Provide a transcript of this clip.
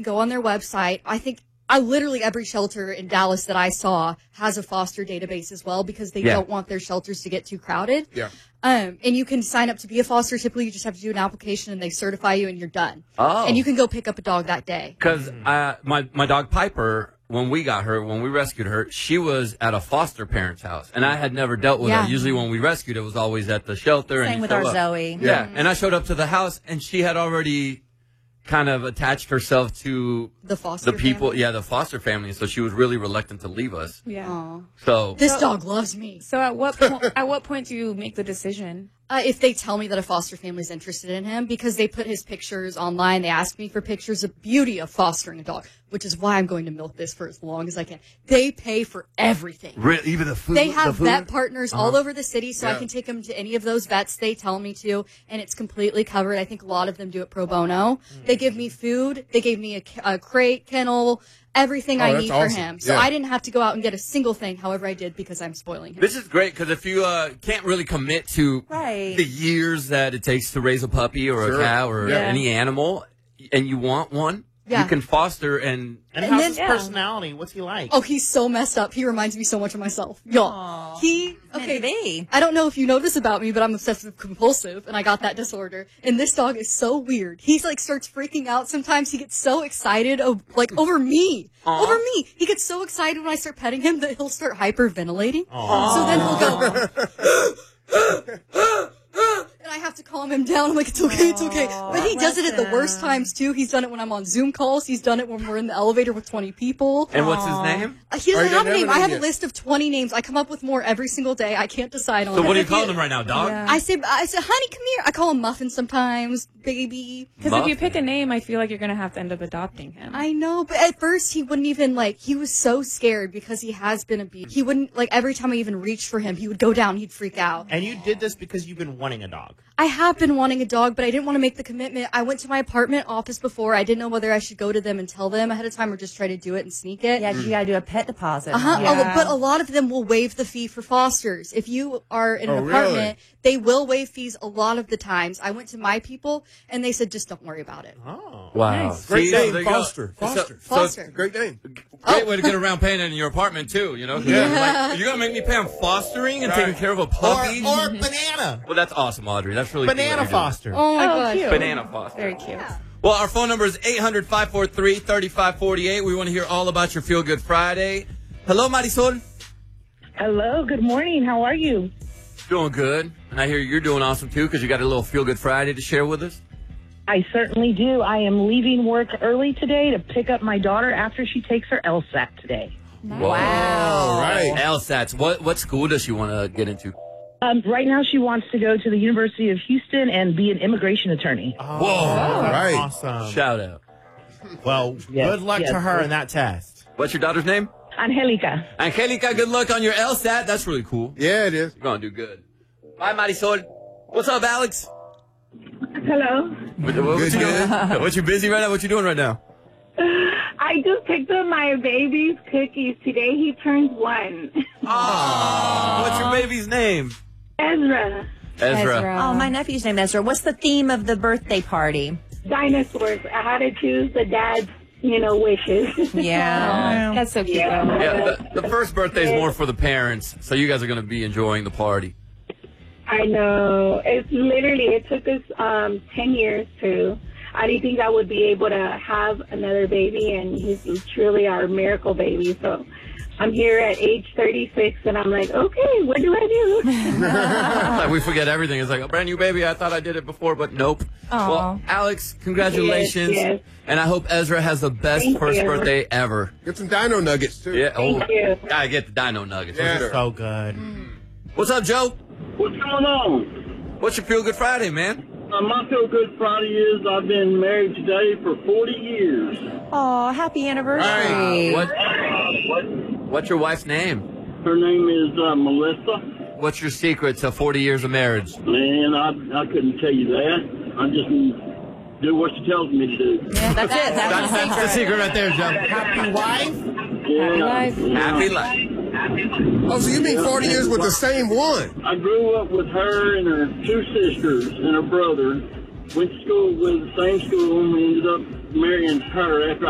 can go on their website. I literally every shelter in Dallas that I saw has a foster database as well because they don't want their shelters to get too crowded. Yeah. And you can sign up to be a foster. Typically, you just have to do an application and they certify you and you're done. Oh. And you can go pick up a dog that day. Because my dog Piper, when we rescued her, she was at a foster parent's house. And I had never dealt with her. Usually when we rescued, it was always at the shelter. Same with our Zoe. Yeah. And I showed up to the house and she had already kind of attached herself to the people. family? Yeah, the foster family. So she was really reluctant to leave us. Yeah. Aww. So this dog loves me. So at what point do you make the decision? If they tell me that a foster family is interested in him, because they put his pictures online, they ask me for pictures of beauty of fostering a dog, which is why I'm going to milk this for as long as I can. They pay for everything. Even the food? They have vet partners all over the city, so I can take them to any of those vets they tell me to, and it's completely covered. I think a lot of them do it pro bono. They give me food. They gave me a crate, kennel, everything I need for him. So I didn't have to go out and get a single thing. However, I did because I'm spoiling him. This is great because if you can't really commit to the years that it takes to raise a puppy or a cow or any animal, and you want one, you can foster and how's his personality? What's he like? Oh, he's so messed up. He reminds me so much of myself. Y'all. I don't know if you know this about me, but I'm obsessive compulsive and I got that disorder. And this dog is so weird. He's like starts freaking out sometimes. He gets so excited over me. Over me. He gets so excited when I start petting him that he'll start hyperventilating. So then he'll go and I have to calm him down. I'm like, it's okay, it's okay. But he does it at the worst times, too. He's done it when I'm on Zoom calls. He's done it when we're in the elevator with 20 people. And what's his name? He doesn't have a name. I have a list of 20 names. I come up with more every single day. I can't decide on it. So what are you calling him right now, dog? Yeah. I say, honey, come here. I call him Muffin sometimes, baby. Because if you pick a name, I feel like you're going to have to end up adopting him. I know, but at first he wouldn't even, he was so scared because he has been abused. He wouldn't, every time I even reached for him, he would go down, he'd freak out. And you did this because you've been wanting a dog. I have been wanting a dog, but I didn't want to make the commitment. I went to my apartment office before. I didn't know whether I should go to them and tell them ahead of time or just try to do it and sneak it. Yeah, you got to do a pet deposit. But a lot of them will waive the fee for fosters. If you are in an apartment, they will waive fees a lot of the times. I went to my people, and they said, just don't worry about it. Oh. Wow. Nice. Great name, Foster. Foster. Great name. Great way to get around paying it in your apartment, too, you know? You're going to make me pay on fostering and taking care of a puppy? Or banana. Well, that's awesome, Audrey. That's really Banana foster. Oh, my God. Cute. Banana foster. Very cute. Yeah. Well, our phone number is 800-543-3548. We want to hear all about your Feel Good Friday. Hello, Marisol. Hello, good morning. How are you? Doing good. And I hear you're doing awesome, too, because you got a little Feel Good Friday to share with us. I certainly do. I am leaving work early today to pick up my daughter after she takes her LSAT today. Wow. Right. LSATs. What school does she want to get into? Right now she wants to go to the University of Houston and be an immigration attorney. Whoa. Right. Awesome. Shout out. Well, good luck to her in that test. What's your daughter's name? Angelica. Angelica, good luck on your LSAT. That's really cool. Yeah, it is. You're going to do good. Bye, Marisol. What's up, Alex? Hello. What you doing? What you busy right now? What you doing right now? I just picked up my baby's cookies. Today he turns 1. What's your baby's name? Ezra. Ezra. Oh, my nephew's named Ezra. What's the theme of the birthday party? Dinosaurs. I had to choose the dad's, wishes. Yeah. That's so cute. Yeah, the first birthday is more for the parents, so you guys are going to be enjoying the party. I know. It took us 10 years to. I didn't think I would be able to have another baby, and he's truly our miracle baby. So I'm here at age 36, and I'm like, okay, what do I do? Like we forget everything. It's like a brand new baby. I thought I did it before, but nope. Aww. Well, Alex, congratulations. Yes. And I hope Ezra has the best first birthday ever. Get some dino nuggets, too. Yeah. Thank you. Gotta get the dino nuggets. Yeah. For sure. So good. What's up, Joe? What's going on? What's your Feel Good Friday, man? My Feel Good Friday is I've been married today for 40 years. Oh, happy anniversary. What's your wife's name? Her name is Melissa. What's your secret to 40 years of marriage? Man, I couldn't tell you that. I just do what she tells me to do. Yeah, that's it. That's the secret right there, Joe. Happy wife? Yeah. Happy life. Oh, so you've been 40 years with the same one? I grew up with her and her 2 sisters and her brother. Went to school with the same school, and we ended up marrying her after